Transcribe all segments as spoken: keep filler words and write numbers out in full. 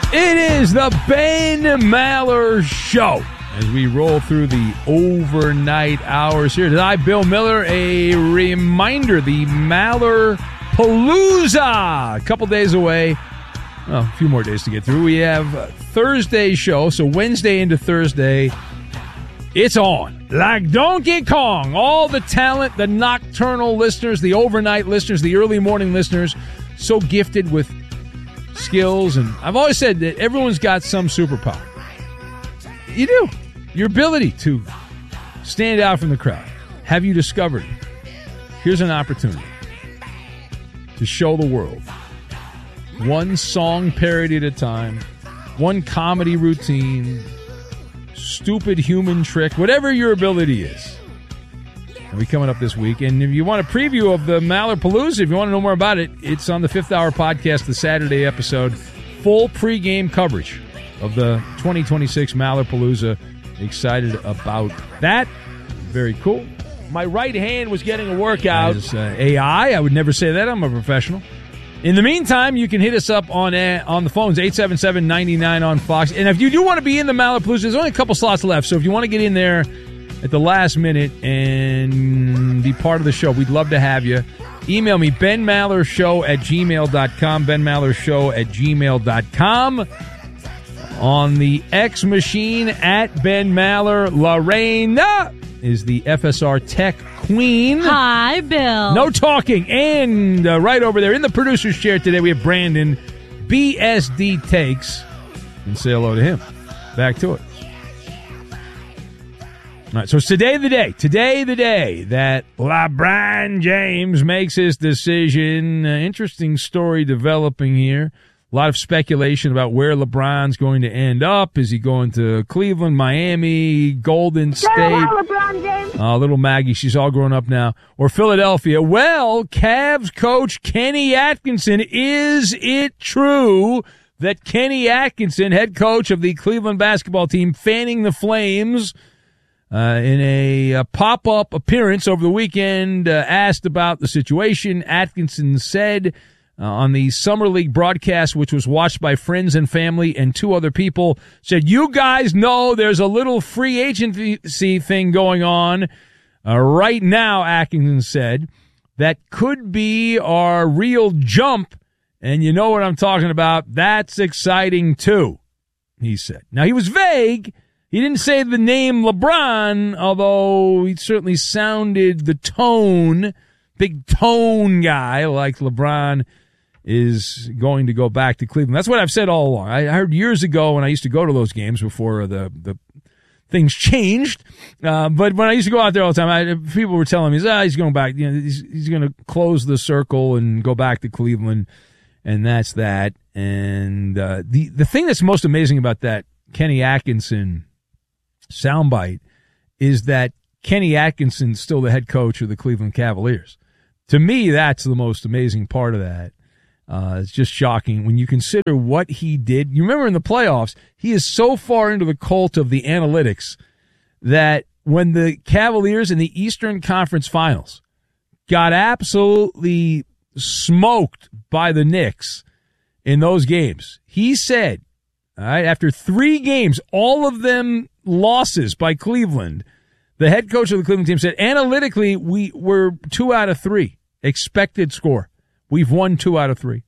It is the Ben Maller Show as we roll through the overnight hours here tonight. Bill Miller, a reminder, the Maller Palooza, a couple days away. Well, a few more days to get through. We have Thursday show, so Wednesday into Thursday, it's on. Like Donkey Kong, all the talent, the nocturnal listeners, the overnight listeners, the early morning listeners, so gifted with skills. And I've always said that everyone's got some superpower. You do. Your ability to stand out from the crowd. Have you discovered it? Here's an opportunity to show the world one song parody at a time, one comedy routine, stupid human trick, whatever your ability is. It'll be coming up this week. And if you want a preview of the Maller Palooza, if you want to know more about it, it's on the Fifth Hour podcast, the Saturday episode. Full pregame coverage of the twenty twenty-six Maller Palooza. Excited about that. Very cool. My right hand was getting a workout. As, uh, A I, I would never say that. I'm a professional. In the meantime, you can hit us up on uh, on the phones, eight seven seven, nine nine on Fox. And if you do want to be in the Maller Palooza, there's only a couple slots left. So if you want to get in there at the last minute and be part of the show, we'd love to have you. Email me, benmallershow at gmail dot com, benmallershow at gmail dot com. On the X machine, at Ben Maller, Lorena is the F S R Tech Queen. Hi, Bill. No talking. And uh, right over there in the producer's chair today, we have Brandon, B S D Takes. And say hello to him. Back to it. All right, so it's today the day, today the day that LeBron James makes his decision. Uh, interesting story developing here. A lot of speculation about where LeBron's going to end up. Is he going to Cleveland, Miami, Golden State? LeBron James. Uh, little Maggie, she's all grown up now. Or Philadelphia. Well, Cavs coach Kenny Atkinson, is it true that Kenny Atkinson, head coach of the Cleveland basketball team, fanning the flames, Uh, in a, a pop-up appearance over the weekend, uh, asked about the situation, Atkinson said uh, on the Summer League broadcast, which was watched by friends and family and two other people, said, you guys know there's a little free agency thing going on uh, right now, Atkinson said, that could be our real jump, and you know what I'm talking about. That's exciting, too, he said. Now, he was vague. He didn't say the name LeBron, although he certainly sounded the tone, big tone guy, like LeBron is going to go back to Cleveland. That's what I've said all along. I heard years ago when I used to go to those games before the, the things changed. Uh, but when I used to go out there all the time, I, people were telling me, ah, he's going back. You know, he's, he's going to close the circle and go back to Cleveland, and that's that. And uh, the the thing that's most amazing about that Kenny Atkinson soundbite is that Kenny Atkinson's still the head coach of the Cleveland Cavaliers. To me, that's the most amazing part of that. Uh, it's just shocking when you consider what he did. You remember in the playoffs, he is so far into the cult of the analytics that when the Cavaliers in the Eastern Conference Finals got absolutely smoked by the Knicks in those games, he said, all right, after three games, all of them losses by Cleveland, the head coach of the Cleveland team said, analytically, we were two out of three. Expected score. We've won two out of three.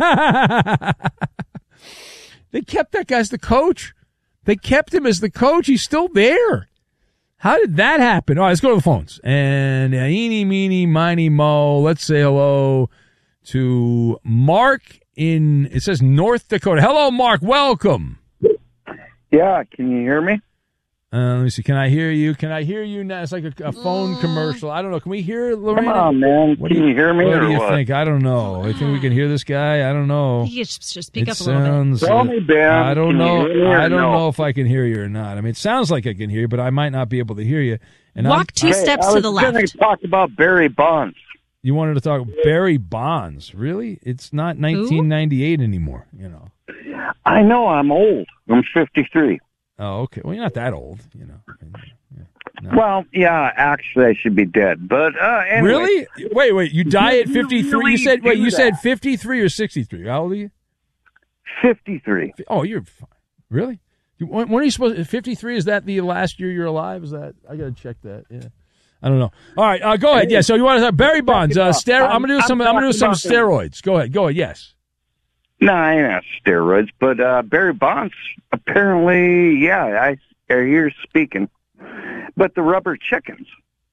They kept that guy as the coach. They kept him as the coach. He's still there. How did that happen? All right, let's go to the phones. And uh, eeny, meeny, miny, mo. Let's say hello to Mark in, it says North Dakota. Hello, Mark. Welcome. Yeah, can you hear me? Uh, let me see. Can I hear you? Can I hear you now? It's like a, a phone commercial. I don't know. Can we hear Lorena? Come on, man. What can do you, you hear me what or do you what? think? I don't know. I think we can hear this guy. I don't know. You should just speak it up a little sounds, bit. Tell uh, me, Ben. I don't Can you know. hear me or I don't no? know if I can hear you or not. I mean, it sounds like I can hear you, but I might not be able to hear you. And Walk I'm, two I, steps I to the was going left. to talk about Barry Bonds. You wanted to talk Barry Bonds. Really? It's not nineteen ninety-eight anymore, you know. I know I'm old. I'm fifty-three. Oh, okay. Well, you're not that old, you know. Yeah. No. Well, yeah, actually I should be dead. But uh, anyway. Really? Wait, wait. You die at You fifty-three? really You said wait. do You that. said fifty-three or sixty-three? How old are you? fifty-three. Oh, you're fine. Really? You, when, when are you supposed? fifty-three? Is that the last year you're alive? Is that? I got to check that. Yeah. I don't know. All right, uh, go ahead. Yeah. So you want to talk Barry Bonds? Uh, stero- I'm, I'm gonna do some. I'm, I'm gonna do some steroids. Go ahead. Go ahead. Yes. No, I ain't not steroids, but uh, Barry Bonds apparently, yeah, I, I hear speaking. But the rubber chickens.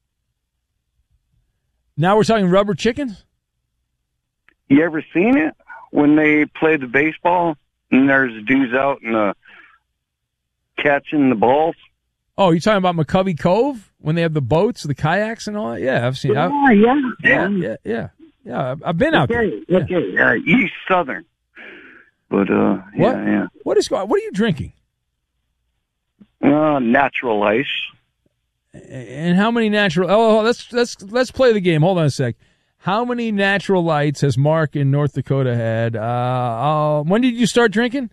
Now we're talking rubber chickens? You ever seen it? When they play the baseball and there's dudes out in the catching the balls? Oh, you're talking about McCovey Cove? When they have the boats, the kayaks and all that? Yeah, I've seen it. Yeah, yeah, yeah. Yeah, yeah. Yeah, I've been out okay, there. Okay, yeah. uh, East Southern. But, uh, what? yeah, yeah. What is going What are you drinking? Uh, natural ice. And how many natural? Oh, let's let's let's play the game. Hold on a sec. How many natural lights has Mark in North Dakota had? Uh, uh, when did you start drinking?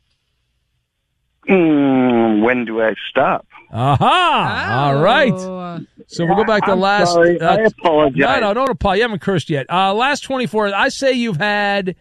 Mm, when do I stop? Aha! Oh. All right. So we'll go back to I'm last. Sorry. Uh, I apologize. No, no, don't apologize. You haven't cursed yet. Uh, last twenty-four. I say you've had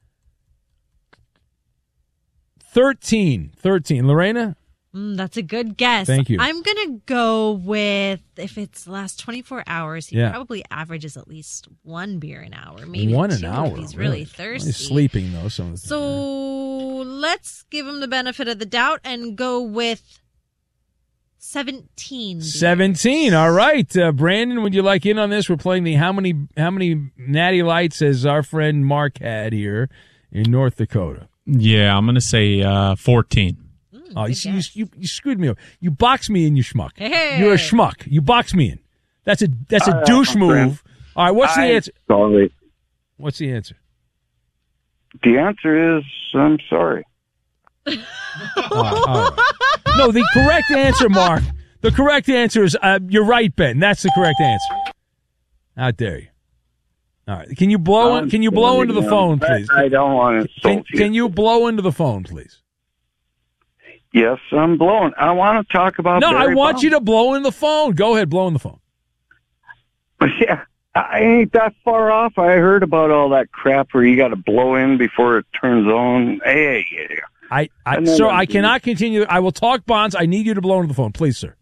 thirteen. thirteen. Lorena? Mm, that's a good guess. Thank you. I'm going to go with, if it's the last twenty-four hours, he Yeah. probably averages at least one beer an hour. Maybe One two an hour. if he's really thirsty. He's sleeping, though. Some of the So let's give him the benefit of the doubt and go with seventeen. beers. seventeen. All right. Uh, Brandon, would you like in on this? We're playing the how many how many natty lights has our friend Mark had here in North Dakota? Yeah, I'm going to say uh, fourteen. Mm, Oh, you, good see, you, guess. you you screwed me over. You box me in, you schmuck. Hey. You're a schmuck. You box me in. That's a that's a Uh, douche I'm move. All right, what's the I'm answer? Sorry. What's the answer? The answer is, I'm sorry. All right, all right. No, the correct answer, Mark. The correct answer is uh, you're right, Ben. That's the correct answer. How dare you? All right. Can you blow? I'm Can you blow sorry, into the no. phone, please? I, I don't want to Can, insult you. can you blow into the phone, please? Yes, I'm blowing. I want to talk about No, Barry I want Bonds. you to blow in the phone. Go ahead, blow in the phone. Yeah, I ain't that far off. I heard about all that crap where you got to blow in before it turns on. Hey, yeah, yeah. I, I And then sir, I'm- I cannot continue. I will talk bonds. I need you to blow into the phone, please, sir.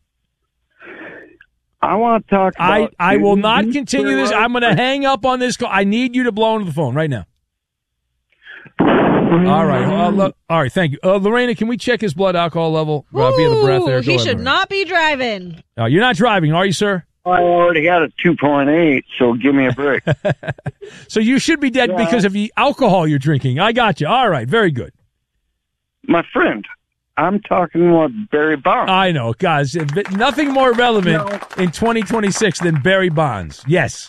I want to talk I, about... I will not You continue this. sure I'm going to hang up on this call. I need you to blow into the phone right now. All right. Uh, lo- all right. Thank you. Uh, Lorena, can we check his blood alcohol level uh, via the breath there? Ooh, Go he ahead, should Lorena. not be driving. Uh, you're not driving, are you, sir? I already got a two point eight, so give me a break. So you should be dead Yeah. because of the alcohol you're drinking. I got you. All right. Very good. My friend, I'm talking about Barry Bonds. I know, guys. Nothing more relevant in twenty twenty-six than Barry Bonds. Yes.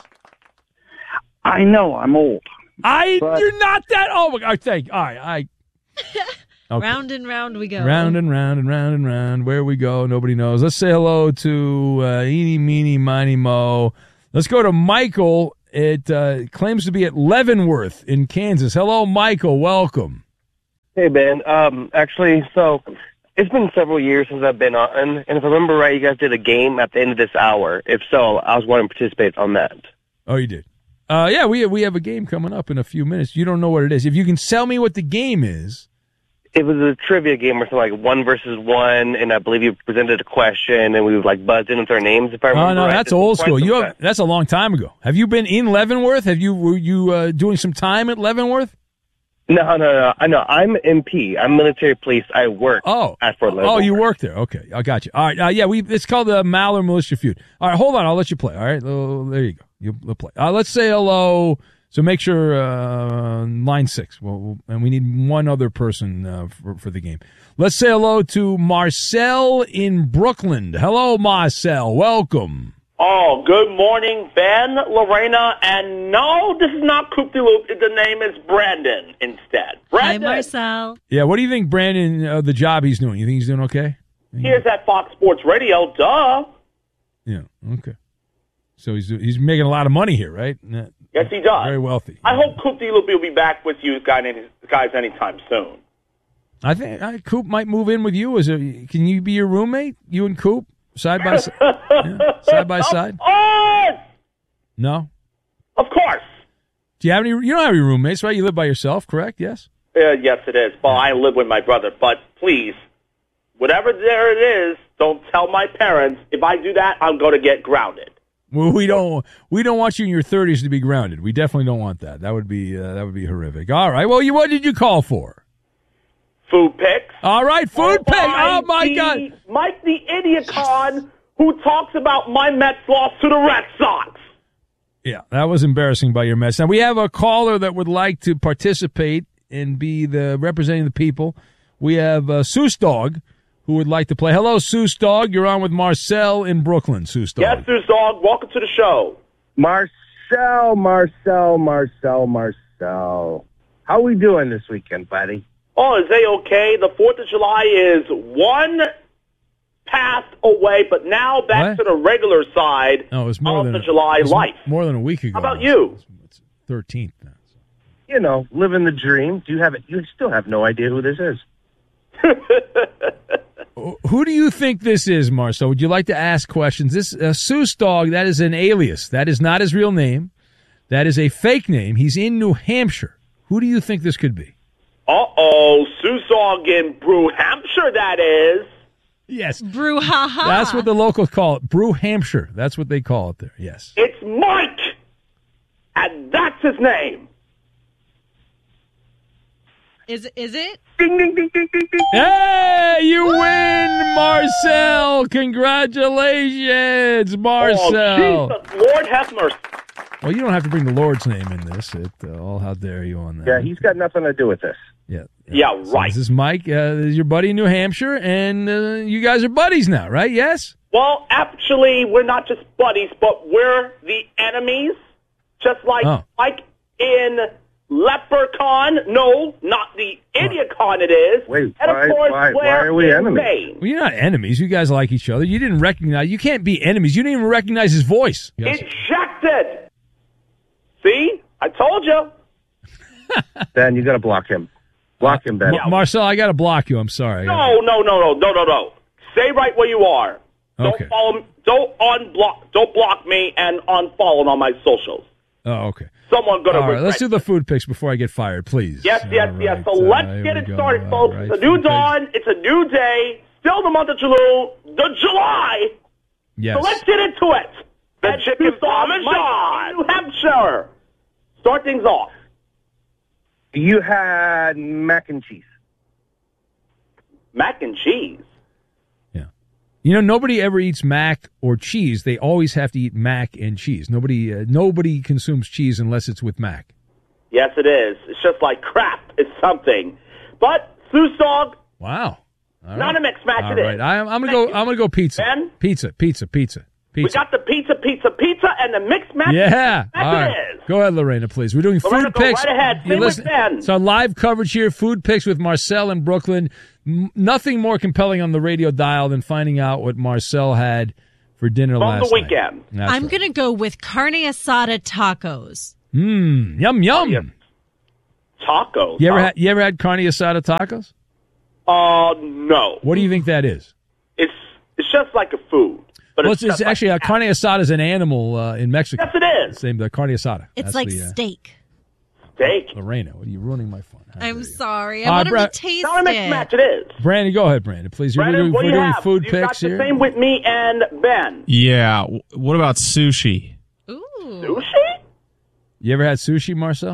I know I'm old. I. But- You're not that. Oh my God. Thank. All right. I. Okay. Round and round we go. Round and round and round and round. Where we go, nobody knows. Let's say hello to uh, Eeny, Meeny, Miny, Mo. Let's go to Michael. It uh, claims to be at Leavenworth in Kansas. Hello, Michael. Welcome. Hey, Ben. Um, actually, so it's been several years since I've been on, and if I remember right, you guys did a game at the end of this hour. If so, I was wanting to participate on that. Oh, you did? Uh, yeah, we we have a game coming up in a few minutes. You don't know what it is. If you can tell me what the game is. It was a trivia game or something like one versus one, and I believe you presented a question, and we would like buzz in with our names. If I remember Oh no, right. that's This was old quite school. some You have, time. that's a long time ago. Have you been in Leavenworth? Have you were you uh, doing some time at Leavenworth? No, no, no. I know. I'm M P. I'm military police. I work Oh, at Fort oh, Leavenworth. you work there. Okay, I got you. All right, uh, yeah, we it's called the Maller Militia Feud. All right, hold on, I'll let you play. All right, oh, there you go. You will play. Uh, let's say hello. So make sure uh, line six. Well, we'll, and we need one other person uh, for for the game. Let's say hello to Marcel in Brooklyn. Hello, Marcel. Welcome. Oh, good morning, Ben, Lorena, and no, this is not Coop de Loop. The name is Brandon instead. Hi, Brandon, Marcel. Yeah, what do you think, Brandon? Uh, the job he's doing. You think he's doing okay? here's at Fox Sports Radio, duh. Yeah. Okay. So he's he's making a lot of money here, right? Uh, Yes, he does. Very wealthy. I hope Coop de Loop will be back with you guys, guys anytime soon. I think uh, Coop might move in with you. As a, can you be your roommate? You and Coop side by side, yeah, side by side. Oh, No. of course. Do you have any? You don't have any roommates, right? You live by yourself, correct? Yes. Uh, yes, it is. Well, I live with my brother, but please, whatever there it is, don't tell my parents. If I do that, I'm going to get grounded. Well, we don't we don't want you in your thirties to be grounded. We definitely don't want that. That would be uh, that would be horrific. All right. Well, you what did you call for? Food picks. All right, food Oh, pick. Oh my the, God. Mike the Idiocon, who talks about my Mets loss to the Red Sox. Yeah, that was embarrassing by your Mets. Now we have a caller that would like to participate and be the representing the people. We have uh, Seuss Dog, who would like to play. Hello, Seuss Dog. You're on with Marcel in Brooklyn. Seuss Dog. Yes, Zeus Dog. Welcome to the show. Marcel, Marcel, Marcel, Marcel. How we doing this weekend, buddy? Oh, is they okay? The fourth of July is one pass away, but now back What? to the regular side No, it was more of than the a- July it was life. More than a week ago. How about you? It's thirteenth now. You know, living the dream. Do you have it? You still have no idea who this is. Who do you think this is, Marcel? Would you like to ask questions? This uh, Seuss Dog, that is an alias. That is not his real name. That is a fake name. He's in New Hampshire. Who do you think this could be? Uh-oh, Susog in Brew Hampshire, that is. Yes. Brouhaha. That's what the locals call it. Brew Hampshire. That's what they call it there. Yes. It's Mike, and that's his name. Is is it? Ding, ding, ding, ding, ding, ding. Hey, you win, Marcel. Congratulations, Marcel. Oh, Jesus, Lord have mercy. Well, you don't have to bring the Lord's name in this. It, uh, oh, how dare you on that. Yeah, he's got nothing to do with this. Yeah. Yeah, So right. this is Mike. Uh, this is your buddy in New Hampshire, and uh, you guys are buddies now, right? Yes? Well, actually, we're not just buddies, but we're the enemies. Just like Oh. like in Leprechaun. No, not the Idiocon it is. Wait, and of why- course, why- why we're are we in enemies? Maine. Well, you're not enemies. You guys like each other. You didn't recognize. You can't be enemies. You didn't even recognize his voice. Yes. Ejected. See? I told you. Ben, you got to block him. Block him, Ben. Ma- Marcel, I got to block you. I'm sorry. No, no, no, no, no, no, no. Stay right where you are. Don't Okay. follow me. Don't unblock. Don't block me and unfollow on my socials. Oh, okay. Someone gonna All right, regret let's do it. the food picks before I get fired, please. Yes, yes, All yes. right, So uh, let's here get we it go. started, All folks. right, It's a new food picks. dawn. It's a new day. Still the month of July. The July. Yes. So let's get into it. The chicken parmesan. New Hampshire. Start things off. You had mac and cheese. Mac and cheese. Yeah. You know, nobody ever eats mac or cheese. They always have to eat mac and cheese. Nobody, uh, nobody consumes cheese unless it's with mac. Yes, it is. It's just like crap. It's something. But Seuss Dog, Wow. All not right. a mixed match. All it is. right. I, I'm gonna Thank go. you. I'm gonna go pizza. Ben? Pizza. Pizza. Pizza. We Pizza. got the pizza, pizza, pizza, and the mixed match. Yeah. Match All it right. is. Go ahead, Lorena, please. We're doing Lorena, food go picks. right ahead. You're Same with listening- Ben. So live coverage here, food picks with Marcel in Brooklyn. M- nothing more compelling on the radio dial than finding out what Marcel had for dinner From last the night. weekend. That's I'm right. gonna go with carne asada tacos. Mmm. Yum yum. yeah. Tacos. You ever huh? had you ever had carne asada tacos? Uh, no. What do you think that is? It's it's just like a food. But Well, it's, it's, it's just actually like a carne asada is an animal uh, in Mexico. Yes, it is. Same, the carne asada. It's That's like the, uh, steak. Steak. Lorena, what are you ruining my fun? How dare I'm you. sorry. I Uh, want Bra- to taste Not a mixed it. match. It is. Brandon, go ahead, Brandon, please. We're Brandon, doing, what we're do you doing have? food you picks got the here. same with me and Ben. Yeah. w- What about sushi? Ooh. Sushi? You ever had sushi, Marcel?